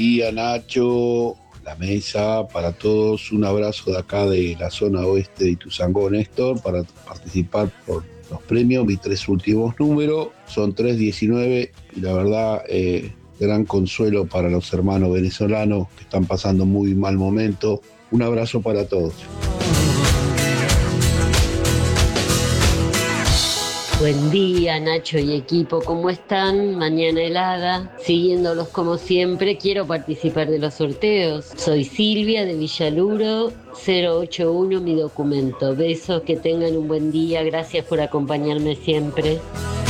Y a Nacho, la mesa, para todos, un abrazo de acá de la zona oeste de Ituzaingó, Néstor, para participar por los premios. Mis tres últimos números son 319 y la verdad, gran consuelo para los hermanos venezolanos que están pasando muy mal momento. Un abrazo para todos. Buen día, Nacho y equipo, ¿cómo están? Mañana helada, siguiéndolos como siempre, quiero participar de los sorteos. Soy Silvia de Villaluro, 081 mi documento. Besos, que tengan un buen día, gracias por acompañarme siempre.